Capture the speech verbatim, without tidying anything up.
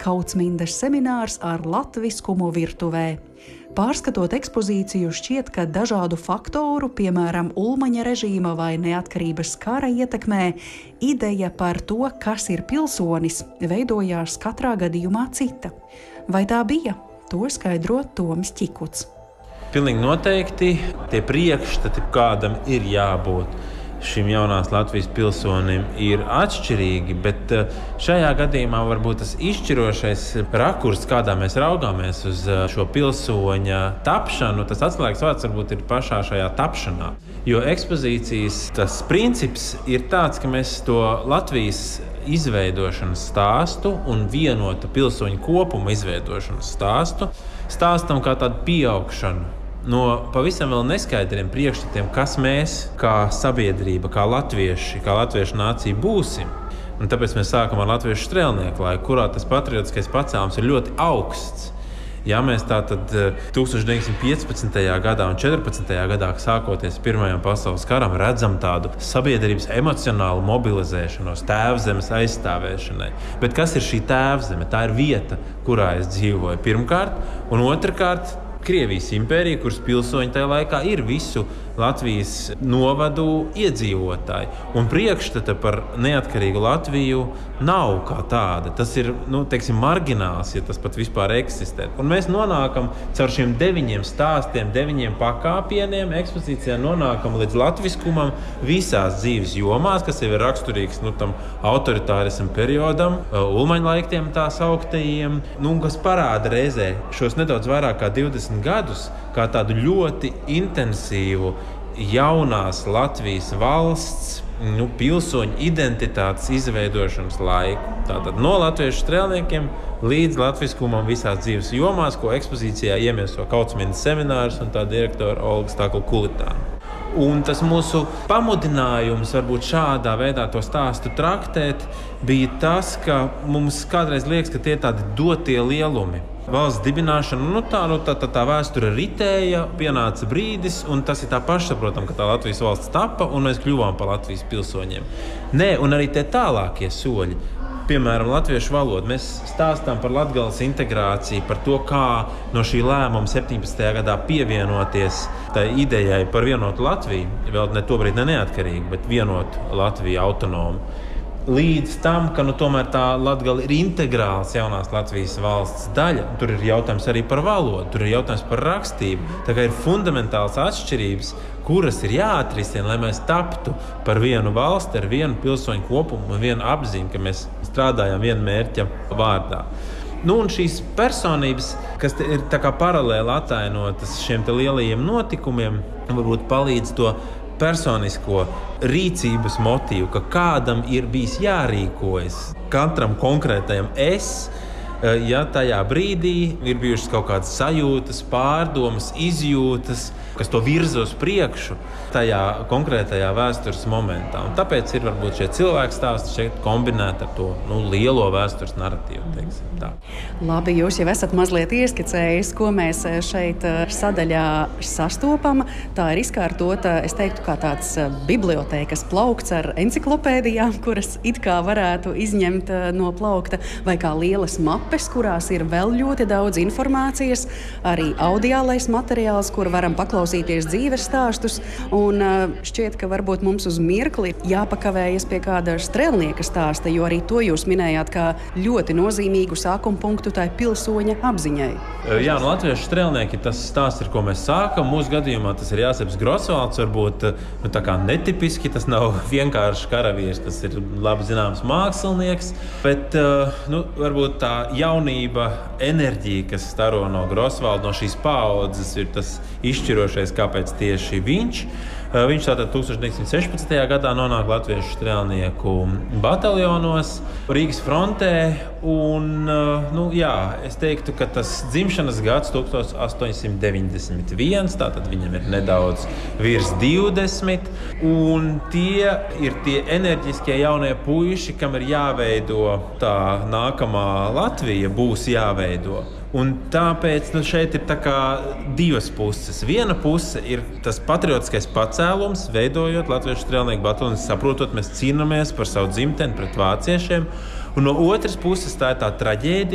Kautsmindas seminārs ar latviskumu virtuvē. Pārskatot ekspozīciju, šķiet, ka dažādu faktoru, piemēram, Ulmaņa režīma vai neatkarības kara ietekmē, ideja par to, kas ir pilsonis, veidojās katrā gadījumā cita. Vai tā bija? To skaidro Toms Ķikuts. Pilnīgi noteikti tie priekšstati, kādam ir jābūt šim jaunās Latvijas pilsonim, ir atšķirīgi, bet šajā gadījumā varbūt tas izšķirošais rakurs, kādā mēs raugāmies uz šo pilsoņa tapšanu, tas atslēgas vārds varbūt ir pašā šajā tapšanā. Jo ekspozīcijas tas princips ir tāds, ka mēs to Latvijas izveidošanas stāstu un vienota pilsoņu kopuma izveidošanas stāstu stāstam kā tādu pieaugšanu no pavisam vēl neskaidriem priekšstatiem, kas mēs, kā sabiedrība, kā latvieši, kā latviešu nācija būsim. Un tāpēc mēs sākam ar latviešu strēlnieku laiku, kurā tas patriotiskais pacēlums ir ļoti augsts. Ja mēs tātad tūkstoš deviņsimt piecpadsmitajā gadā un četrpadsmitajā gadā, sākoties Pirmajam pasaules karam, redzam tādu sabiedrības emocionālu mobilizēšanos, tēvzemes aizstāvēšanai. Bet kas ir šī tēvzeme? Tā ir vieta, kurā es dzīvoju pirmkārt, un otrkārt Krievijas impērija, kuras pilsoņi tajā laikā ir visu Latvijas novadu iedzīvotāji. Un priekšstata par neatkarīgu Latviju nav kā tāda. Tas ir, nu, teiksim, margināls, ja tas pat vispār eksistē. Un mēs nonākam caur šiem deviņiem stāstiem, deviņiem pakāpieniem, ekspozīcijā nonākam līdz latviskumam visās dzīves jomās, kas jau ir raksturīgs, nu, tam autoritārismu periodam, Ulmaņa laikiem tā sauktajiem, nu, kas parāda reizē šos nedaudz vairāk kā divdesmit gadus, kā tādu ļoti intensīvu jaunās Latvijas valsts, nu, pilsoņu identitātes izveidošanas laiku. Tātad no latviešu strēlniekiem līdz latviskumam visās dzīves jomās, ko ekspozīcijā iemieso Kautsmindas seminārs un tā direktora Olga Stakla-Kulitāna. Un tas mūsu pamudinājums varbūt šādā veidā to stāstu traktēt bija tas, ka mums kādreiz liekas, ka tie ir tādi dotie lielumi. Valsts dibināšana, nu tā, nu tā, tā, tā vēsture ritēja, pienāca brīdis, un tas ir tā pašsaprotam, ka tā Latvijas valsts tapa, un mēs kļuvām par Latvijas pilsoņiem. Nē, un arī tie tālākie soļi. Piemēram, latviešu valoda. Mēs stāstām par Latgales integrāciju, par to, kā no šī lēmuma septiņpadsmitajā gadā pievienoties tai idejai par vienotu Latviju, vēl ne tobrīd ne neatkarīgu, bet vienotu Latviju autonomu. Līdz tam, ka nu, tomēr tā Latgale ir integrāls jaunās Latvijas valsts daļa. Tur ir jautājums arī par valodu, tur ir jautājums par rakstību. Tā kā ir fundamentāls atšķirības, kuras ir jāatrisina, lai mēs taptu par vienu valsti ar vienu pilsoņu kopumu un vienu apziņu, ka mēs strādājam viena mērķa vārdā. Nu, un šīs personības, kas ir tā kā paralēli atainotas šiem te lielajiem notikumiem, varbūt palīdz to personisko rīcības motīvu, ka kādam ir bijis jārīkojas, katram konkrētajam es, ja tajā brīdī ir bijušas kaut kādas sajūtas, pārdomas, izjūtas, kas to virza uz priekšu tajā konkrētajā vēstures momentā. Un tāpēc ir varbūt šie cilvēku stāsti šeit kombinēti ar to nu, lielo vēstures narratīvu, teiksim tā. Labi, jūs jau esat mazliet ieskicējis, ko mēs šeit sadaļā sastopam. Tā ir izkārtota, es teiktu, kā tāds bibliotēkas plaukts ar enciklopēdijām, kuras it kā varētu izņemt no plaukta, vai kā lielas mapes, kurās ir vēl ļoti daudz informācijas, arī audiālais materiāls, kur varam paklausīties dzīves stāstus. Un šķiet, ka varbūt mums uz mirkli jāpakavējas pie kāda strēlnieka stāsta, jo arī to jūs minējāt kā ļoti nozīmīgu sākuma punktu tai pilsoņa apziņai. Jā, no latviešu strēlnieki tas stāsts, ar ko mēs sākam. Mūsu gadījumā tas ir Jāseps Grosvalds, varbūt nu, tā kā netipiski, tas nav vienkārši karavīrs, tas ir labi zināms mākslinieks, bet nu, varbūt tā jaunība, enerģija, kas staro no Grosvalda, no šīs paaudzes, ir tas izšķirošais, kāpēc tieši viņš. Viņš tātad tūkstoš deviņsimt sešpadsmitajā gadā nonāk latviešu strēlnieku bataljonos Rīgas frontē. Un, nu, jā, es teiktu, ka tas dzimšanas gads tūkstoš astoņsimt deviņdesmit viens, tātad viņam ir nedaudz virs divdesmit. Un tie ir tie enerģiskie jaunie puiši, kam ir jāveido tā nākamā Latvija, būs jāveido. Un tāpēc nu, šeit ir tā kā divas puses. Viena puse ir tas patriotiskais pacēlums, veidojot latviešu strēlnieku bataljonu, saprotot, mēs cīnāmies par savu dzimteni pret vāciešiem. Un no otras puses tā ir tā traģēdija,